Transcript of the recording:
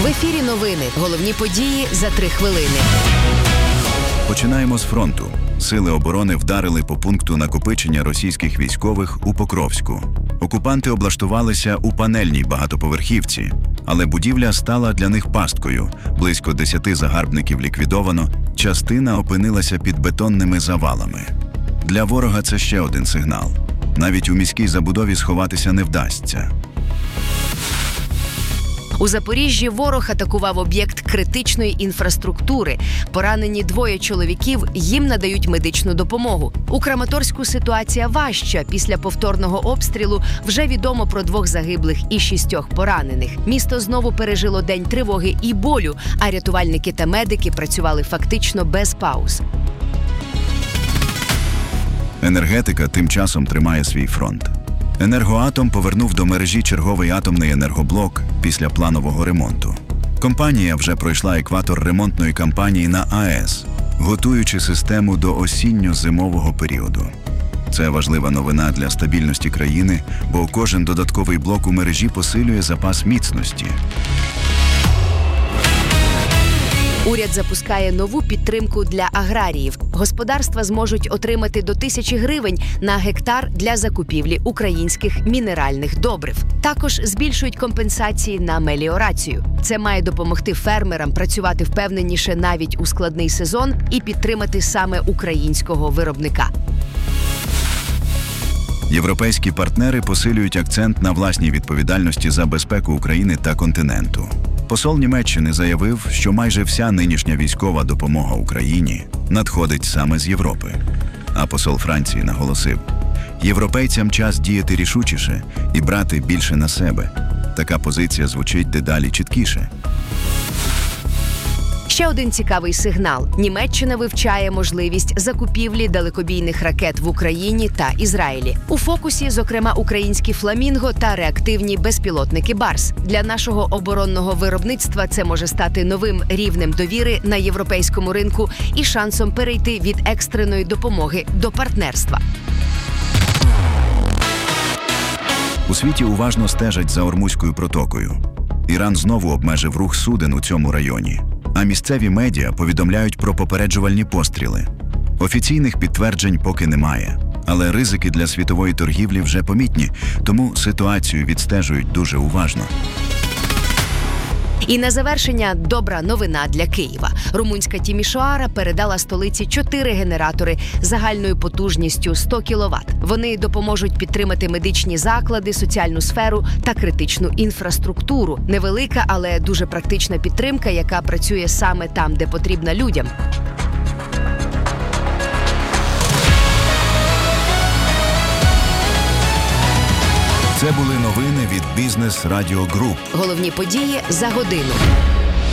ефірі новини. Головні події за 3 хвилини. Починаємо з фронту. Сили оборони вдарили по пункту накопичення російських військових у Покровську. Окупанти облаштувалися у панельній багатоповерхівці, але будівля стала для них пасткою. Близько 10 загарбників ліквідовано, частина опинилася під бетонними завалами. Для ворога це ще один сигнал. Навіть у міській забудові сховатися не вдасться. У Запоріжжі ворог атакував об'єкт критичної інфраструктури. Поранені 2 чоловіків, їм надають медичну допомогу. У Краматорську ситуація важча. Після повторного обстрілу вже відомо про 2 загиблих і 6 поранених. Місто знову пережило день тривоги і болю, а рятувальники та медики працювали фактично без пауз. Енергетика тим часом тримає свій фронт. «Енергоатом» повернув до мережі черговий атомний енергоблок після планового ремонту. Компанія вже пройшла екватор ремонтної кампанії на АЕС, готуючи систему до осінньо-зимового періоду. Це важлива новина для стабільності країни, бо кожен додатковий блок у мережі посилює запас міцності. Уряд запускає нову підтримку для аграріїв. Господарства зможуть отримати до 1000 гривень на гектар для закупівлі українських мінеральних добрив. Також збільшують компенсації на меліорацію. Це має допомогти фермерам працювати впевненіше навіть у складний сезон і підтримати саме українського виробника. Європейські партнери посилюють акцент на власній відповідальності за безпеку України та континенту. Посол Німеччини заявив, що майже вся нинішня військова допомога Україні надходить саме з Європи. А посол Франції наголосив, європейцям час діяти рішучіше і брати більше на себе. Така позиція звучить дедалі чіткіше. Ще один цікавий сигнал. Німеччина вивчає можливість закупівлі далекобійних ракет в Україні та Ізраїлі. У фокусі, зокрема, українські «Фламінго» та реактивні безпілотники «Барс». Для нашого оборонного виробництва це може стати новим рівнем довіри на європейському ринку і шансом перейти від екстреної допомоги до партнерства. У світі уважно стежать за Ормузькою протокою. Іран знову обмежив рух суден у цьому районі. А місцеві медіа повідомляють про попереджувальні постріли. Офіційних підтверджень поки немає, але ризики для світової торгівлі вже помітні, тому ситуацію відстежують дуже уважно. І на завершення добра новина для Києва. Румунська Тімішоара передала столиці 4 генератори загальною потужністю 100 кВт. Вони допоможуть підтримати медичні заклади, соціальну сферу та критичну інфраструктуру. Невелика, але дуже практична підтримка, яка працює саме там, де потрібна людям. Це були новини від Бізнес Радіо Груп. Головні події за годину.